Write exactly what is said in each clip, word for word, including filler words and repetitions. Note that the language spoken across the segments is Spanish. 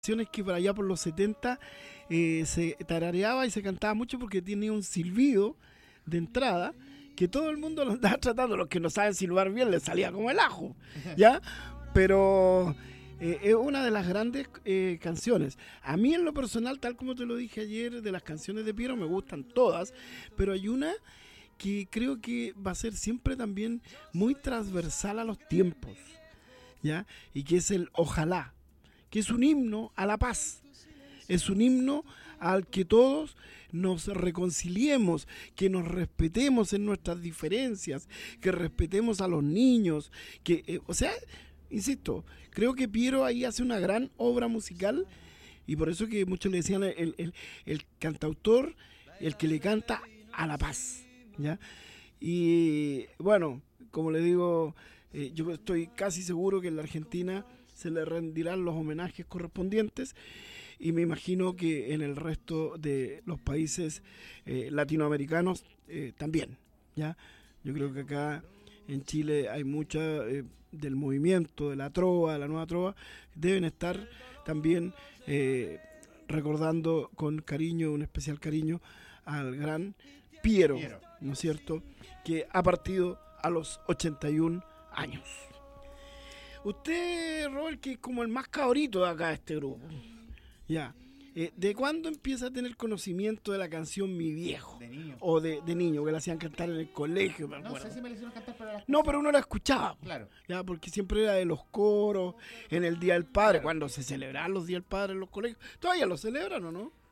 canciones que por allá por los setenta eh, se tarareaba y se cantaba mucho porque tenía un silbido de entrada que todo el mundo lo andaba tratando. Los que no saben silbar bien les salía como el ajo, ¿ya? Pero eh, es una de las grandes eh, canciones. A mí en lo personal, tal como te lo dije ayer, de las canciones de Piero me gustan todas, pero hay una que creo que va a ser siempre también muy transversal a los tiempos, ¿ya? Y que es el Ojalá, que es un himno a la paz, es un himno al que todos nos reconciliemos, que nos respetemos en nuestras diferencias, que respetemos a los niños, que, eh, o sea, insisto, creo que Piero ahí hace una gran obra musical y por eso que muchos le decían el, el, el cantautor, el que le canta a la paz, ¿ya? Y bueno, como le digo, eh, yo estoy casi seguro que en la Argentina se le rendirán los homenajes correspondientes y me imagino que en el resto de los países eh, latinoamericanos eh, también, ¿ya? Yo creo que acá en Chile hay mucha eh, del movimiento, de la trova, de la nueva trova, deben estar también eh, recordando con cariño, un especial cariño al gran Piero, ¿no es cierto?, que ha partido a los ochenta y un años. Usted, Robert, que es como el más cabrito de acá de este grupo, ya, eh, ¿de cuándo empieza a tener conocimiento de la canción Mi Viejo? De niño. O de, de niño, que la hacían cantar en el colegio, me No acuerdo. sé si me la hicieron cantar, pero la No, pero uno la escuchaba, Claro. ya, porque siempre era de los coros, en el Día del Padre, cuando se celebraban los Días del Padre en los colegios. ¿Todavía lo celebran o no?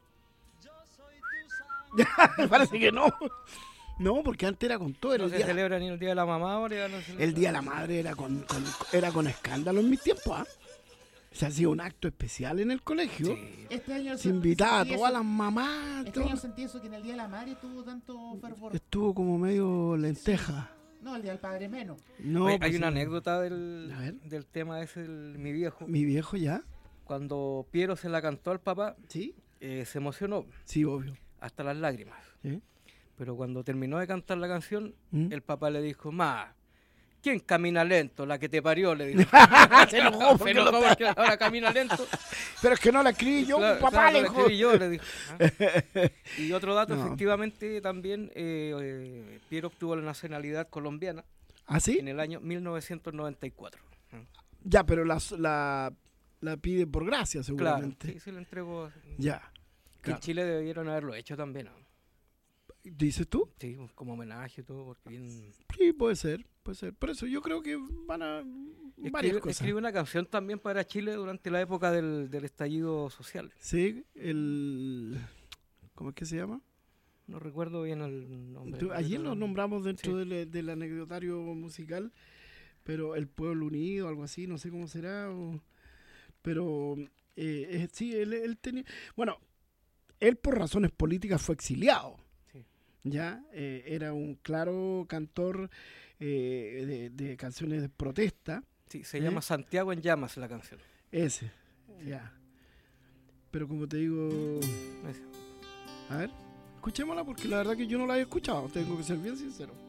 Parece que no. No, porque antes era con todo. Era No el se día, celebra ni el Día de la Mamá ahora. ya no se celebra. el día de la Madre era con, con, era con escándalo en mis tiempos, ¿ah? Se hacía un acto especial en el colegio. Sí. Este año Se invitaba a sentí todas eso- las mamás. Este todo. año sentí eso, que en el Día de la Madre tuvo tanto fervor. Estuvo como medio lenteja. No, el Día del Padre menos. No, Oye, pues hay una sí. anécdota del, A ver. del tema ese, del Mi Viejo. Mi viejo ya. Cuando Piero se la cantó al papá, Sí, eh, se emocionó sí, obvio. hasta las lágrimas. ¿Sí? Pero cuando terminó de cantar la canción, ¿Mm? el papá le dijo, ma, ¿quién camina lento? La que te parió, le dijo. Se enojó porque Se enojó lo- porque ahora camina lento. Pero es que no la escribí yo, Claro, papá, claro, le lo dijo. escribí yo, le dijo. ¿Ah? Y otro dato, No. efectivamente, también, eh, eh, Piero obtuvo la nacionalidad colombiana ¿Ah, sí? en el año mil novecientos noventa y cuatro. ¿Ah? Ya, pero la, la, la pide por gracia, Claro, seguramente. sí, se lo entregó. Ya. Que Claro. en Chile debieron haberlo hecho también, ¿no? ¿Dices tú? Sí, como homenaje y todo, porque bien... Sí, puede ser, puede ser. Por eso yo creo que van a varias Escribe, cosas. escribe una canción también para Chile durante la época del, del estallido social. Sí, el... ¿Cómo es que se llama? No recuerdo bien el nombre. Tú- ayer lo nombramos dentro Sí. del, del anecdotario musical, pero el Pueblo Unido, algo así, no sé cómo será. o- pero eh, eh, sí, él, él tenía... Bueno, él por razones políticas fue exiliado. Sí. Ya, eh, era un claro cantor eh, de, de canciones de protesta. Sí, se ¿Eh? llama Santiago en Llamas la canción. Ese, ya. Pero como te digo, Ese. a ver, escuchémosla porque la verdad que yo no la he escuchado, tengo que ser bien sincero.